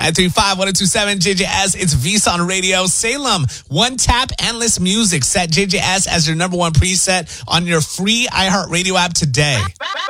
935-1027 JJS. It's VSON Radio. Salem, one tap, endless music. Set JJS as your number one preset on your free iHeartRadio app today.